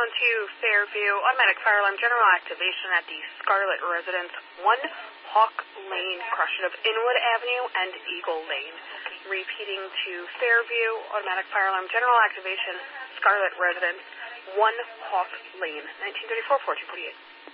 on to Fairview. Automatic fire alarm general activation at the Scarlet Residence, 1 Hawk Lane, crossing of Inwood Avenue and Eagle Lane. Repeating to Fairview, automatic fire alarm general activation, Scarlet Residence, 1 Hawk Lane, 1934-1448.